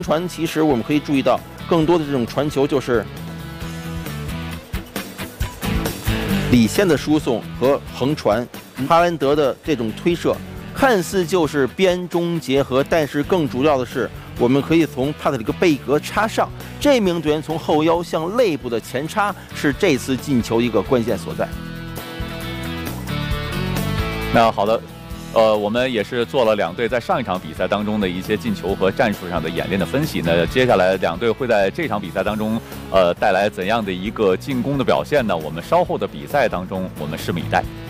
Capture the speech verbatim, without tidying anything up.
传其实我们可以注意到，更多的这种传球就是李现的输送和横传，哈兰德的这种推射，看似就是边中结合，但是更主要的是，我们可以从帕特里克贝格插上，这名队员从后腰向肋部的前插，是这次进球一个关键所在。 那好的。呃，我们也是做了两队在上一场比赛当中的一些进球和战术上的演练的分析。那接下来两队会在这场比赛当中，呃，带来怎样的一个进攻的表现呢？我们稍后的比赛当中，我们拭目以待。